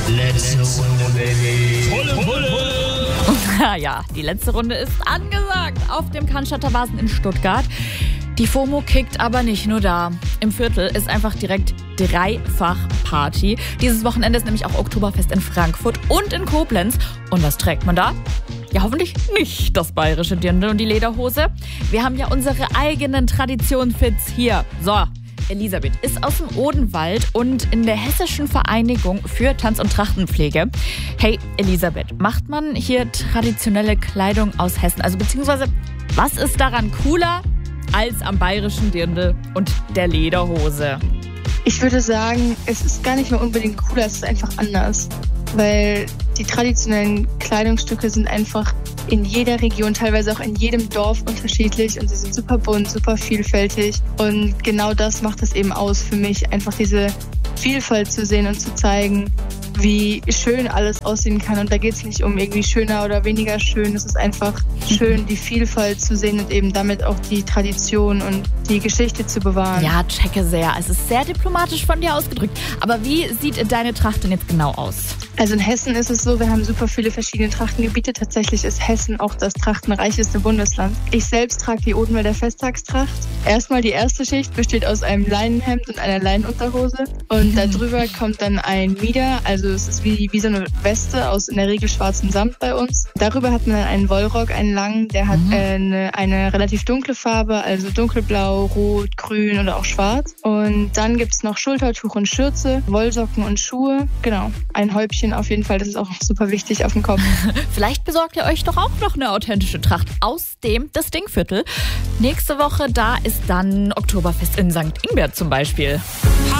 Letzte Runde, Baby. Volle Pulle. Ja, die letzte Runde ist angesagt auf dem Cannstatter Wasen in Stuttgart. Die FOMO kickt aber nicht nur da. Im Viertel ist einfach direkt dreifach Party. Dieses Wochenende ist nämlich auch Oktoberfest in Frankfurt und in Koblenz. Und was trägt man da? Ja, hoffentlich nicht das bayerische Dirndl und die Lederhose. Wir haben ja unsere eigenen Traditionsfits hier. So, Elisabeth ist aus dem Odenwald und in der Hessischen Vereinigung für Tanz- und Trachtenpflege. Hey, Elisabeth, macht man hier traditionelle Kleidung aus Hessen? Also beziehungsweise, was ist daran cooler als am bayerischen Dirndl und der Lederhose? Ich würde sagen, es ist gar nicht mehr unbedingt cooler, es ist einfach anders. Weil die traditionellen Kleidungsstücke sind einfach in jeder Region, teilweise auch in jedem Dorf unterschiedlich und sie sind super bunt, super vielfältig. Und genau das macht es eben aus für mich, einfach diese Vielfalt zu sehen und zu zeigen, wie schön alles aussehen kann. Und da geht es nicht um irgendwie schöner oder weniger schön. Es ist einfach schön, die Vielfalt zu sehen und eben damit auch die Tradition und die Geschichte zu bewahren. Ja, checke sehr. Es ist sehr diplomatisch von dir ausgedrückt. Aber wie sieht deine Tracht denn jetzt genau aus? Also in Hessen ist es so, wir haben super viele verschiedene Trachtengebiete. Tatsächlich ist Hessen auch das trachtenreicheste Bundesland. Ich selbst trage die Odenwälder Festtagstracht. Erstmal die erste Schicht besteht aus einem Leinenhemd und einer Leinenunterhose. Und darüber kommt dann ein Mieder, also es ist wie so eine Weste aus in der Regel schwarzem Samt bei uns. Darüber hat man dann einen Wollrock, einen langen, der hat eine relativ dunkle Farbe, also dunkelblau, rot, grün oder auch schwarz. Und dann gibt's noch Schultertuch und Schürze, Wollsocken und Schuhe. Genau, ein Häubchen auf jeden Fall, das ist auch super wichtig auf dem Kopf. Vielleicht besorgt ihr euch doch auch noch eine authentische Tracht aus dem Distingviertel. Nächste Woche, da ist dann Oktoberfest in St. Ingbert zum Beispiel.